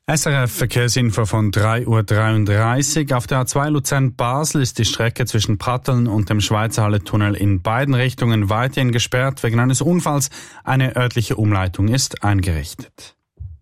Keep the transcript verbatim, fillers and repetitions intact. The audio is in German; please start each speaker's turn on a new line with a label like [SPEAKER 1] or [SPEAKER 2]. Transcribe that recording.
[SPEAKER 1] S R F Verkehrsinfo von drei Uhr dreiunddreißig. Auf der A zwei Luzern-Basel ist die Strecke zwischen Pratteln und dem Schweizerhalle-Tunnel in beiden Richtungen weiterhin gesperrt wegen eines Unfalls. Eine örtliche Umleitung ist eingerichtet.